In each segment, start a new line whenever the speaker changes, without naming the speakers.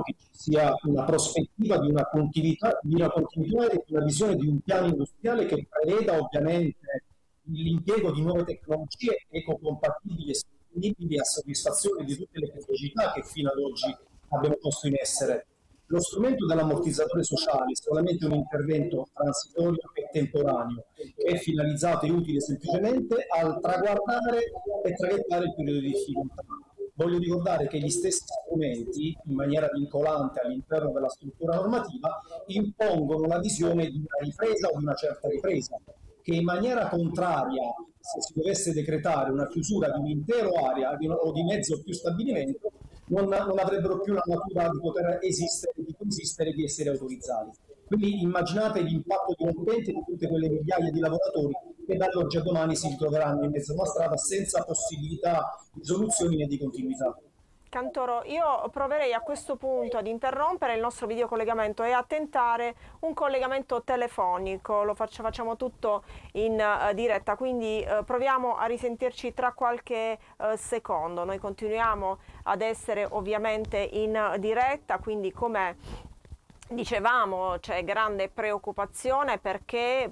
che ci sia una prospettiva di una continuità e di una visione di un piano industriale che preveda ovviamente l'impiego di nuove tecnologie ecocompatibili e sostenibili a soddisfazione di tutte le criticità che fino ad oggi abbiamo posto in essere. Lo strumento dell'ammortizzatore sociale è solamente un intervento transitorio e temporaneo, che è finalizzato e utile semplicemente al traguardare e traghettare il periodo di difficoltà. Voglio ricordare che gli stessi strumenti, in maniera vincolante all'interno della struttura normativa, impongono la visione di una ripresa o di una certa ripresa, che in maniera contraria, se si dovesse decretare una chiusura di un'intera area o di mezzo o più stabilimento, non avrebbero più la natura di poter esistere, di coesistere, di essere autorizzati. Quindi immaginate l'impatto dirompente di tutte quelle migliaia di lavoratori che dall'oggi a domani si ritroveranno in mezzo a una strada senza possibilità di soluzioni né di continuità.
Cantoro, io proverei a questo punto ad interrompere il nostro videocollegamento e a tentare un collegamento telefonico. Lo facciamo tutto in diretta, quindi proviamo a risentirci tra qualche secondo. Noi continuiamo ad essere ovviamente in diretta, quindi come dicevamo c'è grande preoccupazione perché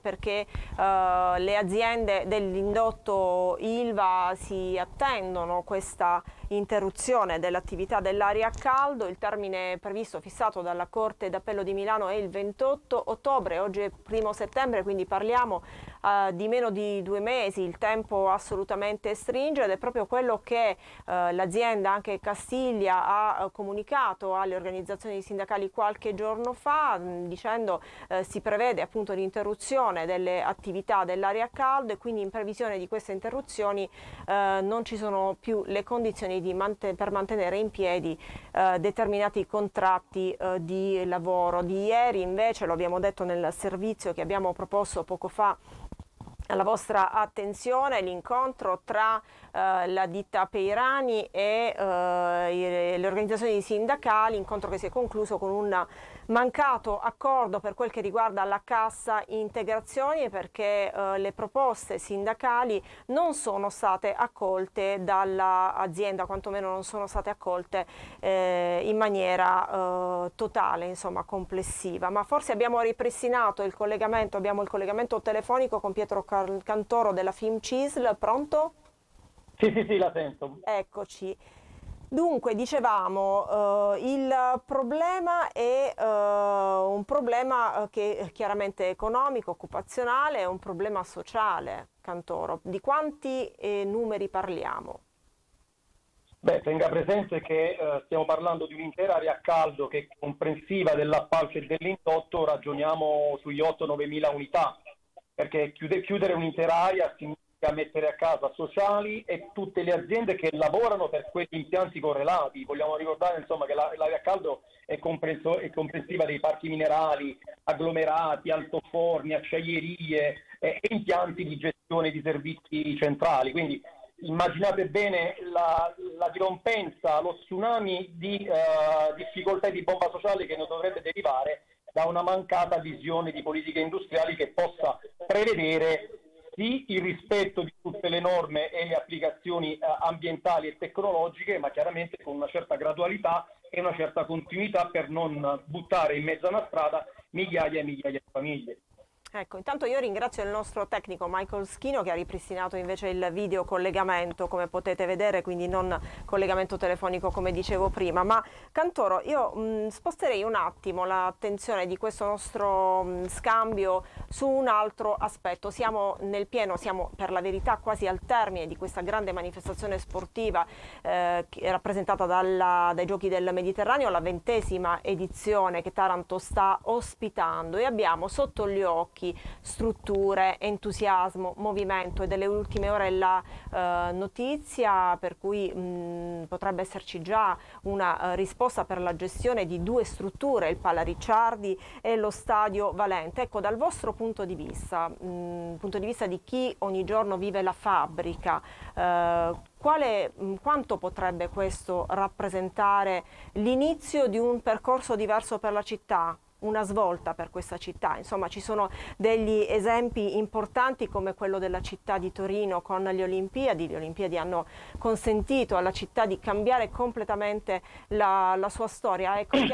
le aziende dell'indotto Ilva si attendono questa interruzione dell'attività dell'aria a caldo. Il termine previsto fissato dalla Corte d'Appello di Milano è il 28 ottobre, oggi è 1° settembre, quindi parliamo di meno di 2 mesi, il tempo assolutamente stringe ed è proprio quello che l'azienda anche Castiglia ha comunicato alle organizzazioni sindacali qualche giorno fa, dicendo si prevede appunto l'interruzione delle attività dell'aria a caldo e quindi in previsione di queste interruzioni non ci sono più le condizioni per mantenere in piedi determinati contratti di lavoro. Di ieri invece, lo abbiamo detto nel servizio che abbiamo proposto poco fa alla vostra attenzione, l'incontro tra la ditta Peirani e le organizzazioni sindacali, incontro che si è concluso con un mancato accordo per quel che riguarda la cassa integrazioni, perché le proposte sindacali non sono state accolte dall'azienda, quantomeno non sono state accolte in maniera totale, insomma complessiva. Ma forse abbiamo ripristinato il collegamento, abbiamo il collegamento telefonico con Pietro Cantoro della FIMCISL. Pronto?
Sì, la sento.
Eccoci. Dunque, dicevamo, il problema è un problema che è chiaramente economico, occupazionale, è un problema sociale, Cantoro. Di quanti numeri parliamo?
Beh, tenga presente che stiamo parlando di un'intera area a caldo che è comprensiva dell'appalto e dell'indotto, ragioniamo sugli 8-9 mila unità, perché chiudere un'intera area significa mettere a casa sociali e tutte le aziende che lavorano per quegli impianti correlati. Vogliamo ricordare insomma che l'area a caldo è comprensiva dei parchi minerali, agglomerati, altoforni, acciaierie e impianti di gestione di servizi centrali. Quindi immaginate bene la dirompenza, lo tsunami di difficoltà e di bomba sociale che ne dovrebbe derivare da una mancata visione di politiche industriali che possa prevedere sì il rispetto di tutte le norme e le applicazioni ambientali e tecnologiche, ma chiaramente con una certa gradualità e una certa continuità per non buttare in mezzo a una strada migliaia e migliaia di famiglie.
Ecco, intanto io ringrazio il nostro tecnico Michael Schino che ha ripristinato invece il video collegamento, come potete vedere, quindi non collegamento telefonico come dicevo prima. Ma Cantoro, io sposterei un attimo l'attenzione di questo nostro scambio su un altro aspetto. Siamo nel pieno, siamo per la verità quasi al termine di questa grande manifestazione sportiva rappresentata dai Giochi del Mediterraneo, la 20ª edizione che Taranto sta ospitando, e abbiamo sotto gli occhi strutture, entusiasmo, movimento, e delle ultime ore la notizia per cui potrebbe esserci già una risposta per la gestione di 2 strutture, il Pala Ricciardi e lo Stadio Valente. Ecco, dal vostro punto di vista di chi ogni giorno vive la fabbrica, quanto potrebbe questo rappresentare l'inizio di un percorso diverso per la città? Una svolta per questa città. Insomma, ci sono degli esempi importanti come quello della città di Torino con le Olimpiadi. Le Olimpiadi hanno consentito alla città di cambiare completamente la sua storia. Ecco,